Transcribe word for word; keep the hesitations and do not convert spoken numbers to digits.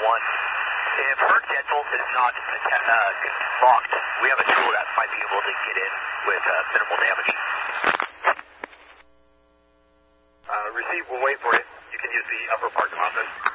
one. If her dental is not uh, locked, we have a tool that might be able to get in with uh, minimal damage. Uh, receive, we'll wait for you. You can use the upper parking lot then.